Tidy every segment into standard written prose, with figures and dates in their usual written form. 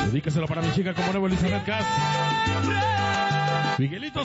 Dedíqueselo para mi chica como nuevo Elizabeth Gas. Miguelito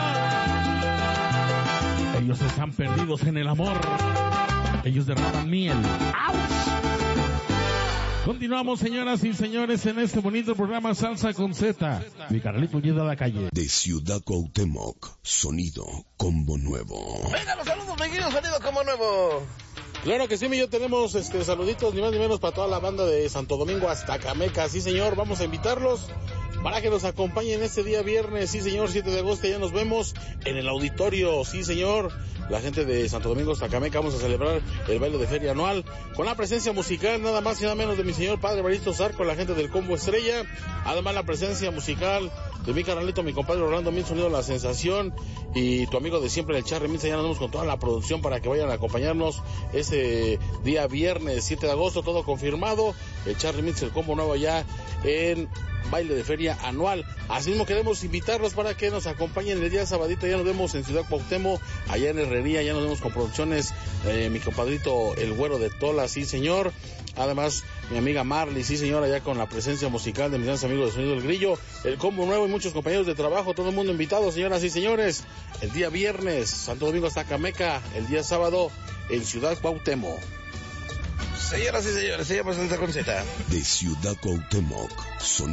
Zavala. Ellos están perdidos en el amor. Ellos derraman miel. ¡Auch! Continuamos, señoras y señores, en este bonito programa Salsa con Z. Mi Carlito Unido a la calle. De Ciudad Cuauhtémoc, sonido Combo Nuevo. Venga, los saludos, mi querido sonido Combo Nuevo. Claro que sí, yo tenemos saluditos ni más ni menos para toda la banda de Santo Domingo hasta Cameca. Sí, señor, vamos a invitarlos para que nos acompañen este día viernes. Sí, señor, 7 de agosto ya nos vemos en el auditorio. Sí, señor, la gente de Santo Domingo hasta Cameca vamos a celebrar el baile de feria anual con la presencia musical nada más y nada menos de mi señor padre Evaristo Zarco, la gente del Combo Estrella. Además la presencia musical de mi carnalito, mi compadre Orlando Mil, sonido La Sensación, y tu amigo de siempre, el Charly Mix. Ya nos vemos con toda la producción para que vayan a acompañarnos ese día viernes 7 de agosto, todo confirmado. El Charly Mix, el Combo Nuevo ya en baile de feria anual. Así mismo queremos invitarlos para que nos acompañen el día sabadito. Ya nos vemos en Ciudad Cuauhtémoc, allá en Herrería, ya nos vemos con producciones, mi compadrito el Güero de Tola, sí señor. Además, mi amiga Marley, sí señor, allá con la presencia musical de mis grandes amigos de Sonido del Grillo, el Combo Nuevo y muchos compañeros de trabajo, todo el mundo invitado, señoras y señores. El día viernes, Santo Domingo hasta Cameca, el día sábado en Ciudad Cuauhtémoc. Señoras y señores, se llama Salsa con Z. De Ciudad Cuauhtémoc, sonido